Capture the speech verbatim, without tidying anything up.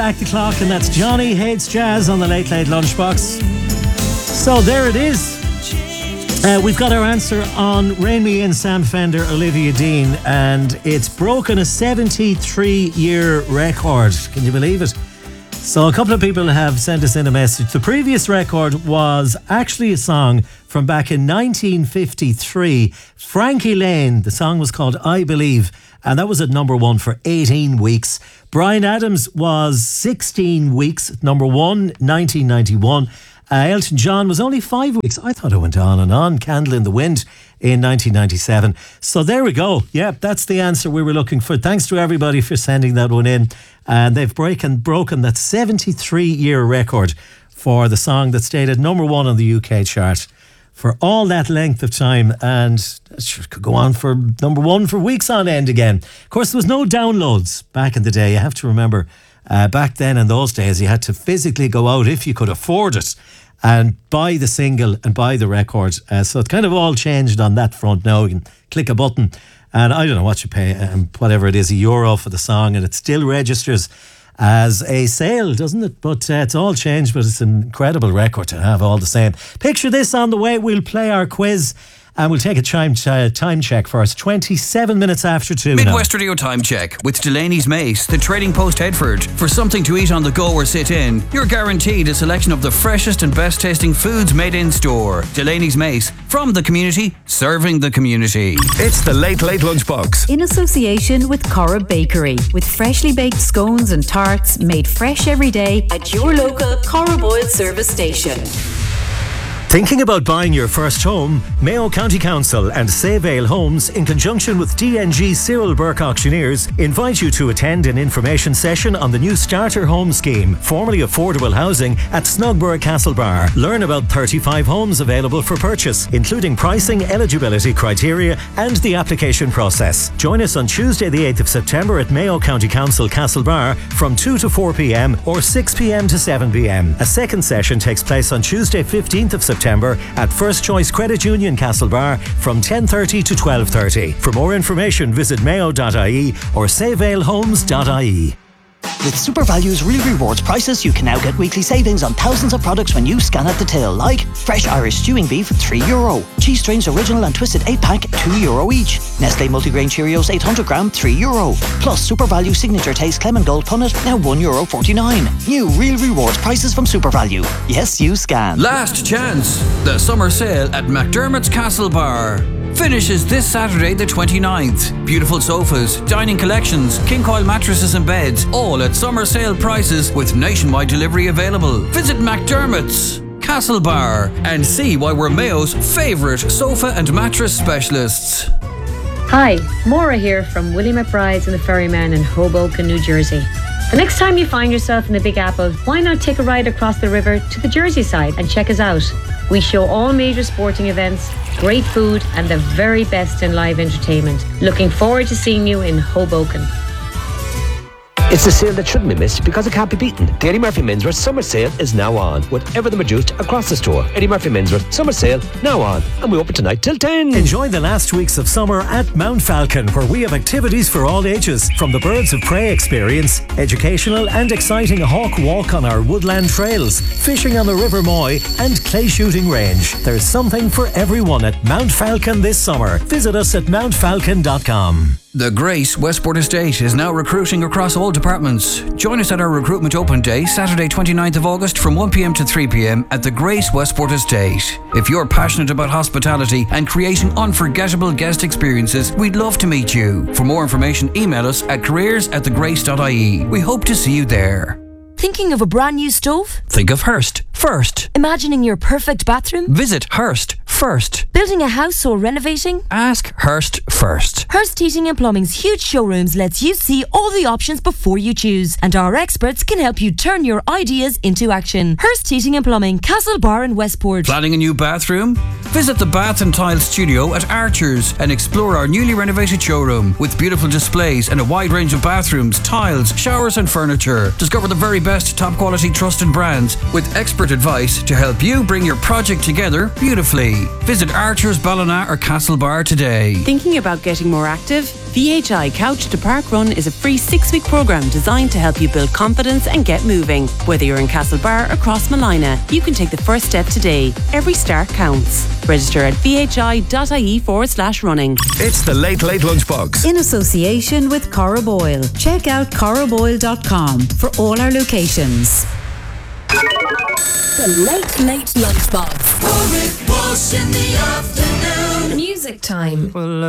Back the clock, and that's Johnny Hates Jazz on the Late Late Lunchbox. So there it is. Uh, we've got our answer on Rain Me In, Sam Fender, Olivia Dean, and it's broken a seventy-three year record. Can you believe it? So a couple of people have sent us in a message. The previous record was actually a song from back in nineteen fifty-three. Frankie Lane, the song was called I Believe, and that was at number one for eighteen weeks. Bryan Adams was sixteen weeks at number one, nineteen ninety-one. Uh, Elton John was only five weeks. I thought it went on and on. Candle in the Wind in nineteen ninety-seven. So there we go. Yeah, that's the answer we were looking for. Thanks to everybody for sending that one in. And they've breaking, broken that seventy-three year record for the song that stayed at number one on the U K chart for all that length of time, and it could go on for number one for weeks on end again. Of course, there was no downloads back in the day. You have to remember, uh, back then in those days, you had to physically go out if you could afford it and buy the single and buy the record. Uh, so it's kind of all changed on that front now. You can click a button and I don't know what you pay, um, whatever it is, a euro for the song, and it still registers as a sale, doesn't it? But uh, it's all changed, but it's an incredible record to have all the same. Picture this on the way. We'll play our quiz and we'll take a time, uh, time check first. twenty-seven minutes after two. Midwest now. Radio Time Check with Delaney's Mace, the Trading Post Headford. For something to eat on the go or sit in, you're guaranteed a selection of the freshest and best tasting foods made in store. Delaney's Mace, from the community, serving the community. It's the Late Late Lunchbox. In association with Cora Bakery, with freshly baked scones and tarts made fresh every day at your local Cora Boyle service station. Thinking about buying your first home? Mayo County Council and Save Ale Homes, in conjunction with D N G Cyril Burke Auctioneers, invite you to attend an information session on the new Starter Home Scheme, formerly affordable housing, at Snugborough Castlebar. Learn about thirty-five homes available for purchase, including pricing, eligibility criteria and the application process. Join us on Tuesday the eighth of September at Mayo County Council Castlebar from two to four p.m. or six p.m. to seven p.m. A second session takes place on Tuesday fifteenth of September at First Choice Credit Union Castlebar from ten thirty to twelve thirty. For more information, visit mayo dot I E or save ale homes dot I E. With SuperValue's Real Rewards prices, you can now get weekly savings on thousands of products when you scan at the till, like fresh Irish stewing beef, three euro. Cheese Strains Original and Twisted eight pack, two euro each. Nestle Multigrain Cheerios eight hundred gram, three euro. Plus SuperValue Signature Taste Clement Gold Punnet, now one euro forty-nine. New Real Rewards prices from SuperValue. Yes, you scan. Last chance. The summer sale at McDermott's Castlebar finishes this Saturday the twenty-ninth. Beautiful sofas, dining collections, king coil mattresses and beds, all at summer sale prices with nationwide delivery available. Visit McDermott's Castlebar and see why we're Mayo's favourite sofa and mattress specialists. Hi, Maura here from Willie McBride's and the Ferryman in Hoboken, New Jersey. The next time you find yourself in the Big Apple, why not take a ride across the river to the Jersey side and check us out? We show all major sporting events, great food and the very best in live entertainment. Looking forward to seeing you in Hoboken. It's a sale that shouldn't be missed because it can't be beaten. The Eddie Murphy Minsworth Summer Sale is now on, with everything reduced across the store. Eddie Murphy Minsworth Summer Sale now on, and we open tonight till ten. Enjoy the last weeks of summer at Mount Falcon, where we have activities for all ages, from the Birds of Prey experience, educational and exciting hawk walk on our woodland trails, fishing on the River Moy and clay shooting range. There's something for everyone at Mount Falcon this summer. Visit us at mount falcon dot com. The Grace Westport Estate is now recruiting across all departments. Join us at our recruitment open day, Saturday twenty-ninth of August from one p.m. to three p.m. at the Grace Westport Estate. If you're passionate about hospitality and creating unforgettable guest experiences, we'd love to meet you. For more information, email us at careers at the grace dot I E. We hope to see you there. Thinking of a brand new stove? Think of Hearst first. Imagining your perfect bathroom? Visit Hearst first. Building a house or renovating? Ask Hearst first. Hearst Heating and Plumbing's huge showrooms lets you see all the options before you choose, and our experts can help you turn your ideas into action. Hearst Heating and Plumbing, Castlebar and Westport. Planning a new bathroom? Visit the Bath and Tile Studio at Archers and explore our newly renovated showroom with beautiful displays and a wide range of bathrooms, tiles, showers and furniture. Discover the very best top quality trusted brands with expert expert advice to help you bring your project together beautifully. Visit Archer's, Ballina or Castlebar today. Thinking about getting more active? V H I Couch to Park Run is a free six-week programme designed to help you build confidence and get moving. Whether you're in Castlebar or Crossmolina, you can take the first step today. Every start counts. Register at vhi.ie forward slash running. It's the Late Late Lunchbox. In association with Cora Boyle. Check out cora boyle dot com for all our locations. The Late Late Lunchbox. Warwick Walsh in the afternoon. Music time. Well,